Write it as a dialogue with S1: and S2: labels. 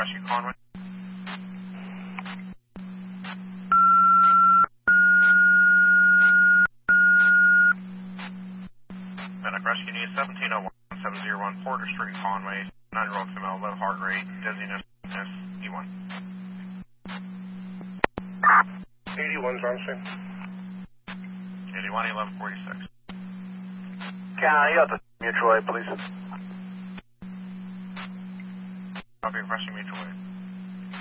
S1: Rescue Conway. Medic Rescue needs 1701 701 Porter Street, Conway. 9-year-old female, low heart rate, dizziness, E1.
S2: 81's on scene.
S1: 81, 1146.
S3: County up to mutual aid, please.
S1: Copy, Rescue Mutual Aid.